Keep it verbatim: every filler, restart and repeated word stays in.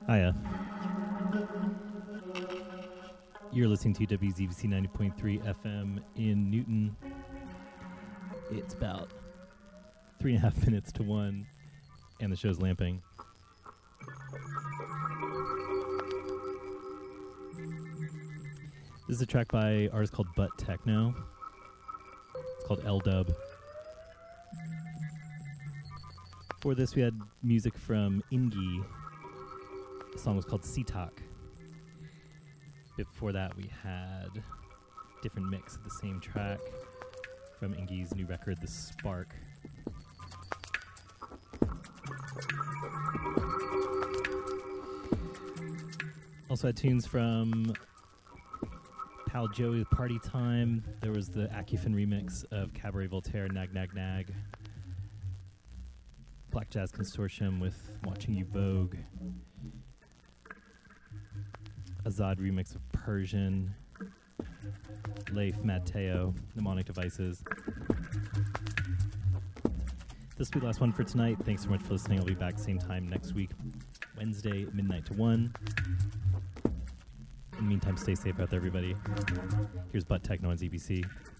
Hiya. You're listening to W Z V C ninety point three F M in Newton. It's about three and a half minutes to one, and the show's lamping. This is a track by an artist called Butt Techno. It's called L-Dub. For this, we had music from Ingi. The song was called Sitak. Before that, we had a different mix of the same track from Ingi's new record, The Spark. Also had tunes from Pal Joey with Party Time. There was the Acufin remix of Cabaret Voltaire, Nag Nag Nag. Black Jazz Consortium with Watching You Vogue. Azad remix of Persian. Leif Mateo, Mnemonic Devices. This will be the last one for tonight. Thanks so much for listening. I'll be back same time next week, Wednesday, midnight to one. In the meantime, stay safe out there, everybody. Here's Butt Techno on Z B C.